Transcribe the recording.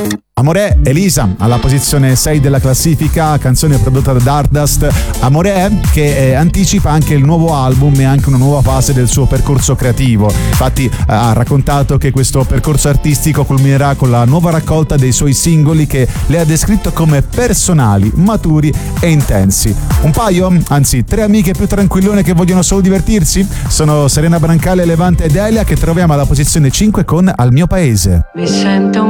Amore, Elisa, alla posizione 6 della classifica, canzone prodotta da Dardust. Amore che anticipa anche il nuovo album e anche una nuova fase del suo percorso creativo. Infatti ha raccontato che questo percorso artistico culminerà con la nuova raccolta dei suoi singoli che le ha descritto come personali, maturi e intensi. Un paio, anzi 3 amiche più tranquillone che vogliono solo divertirsi? Sono Serena Brancale, Levante ed Elia, che troviamo alla posizione 5 con Al mio paese. Mi sento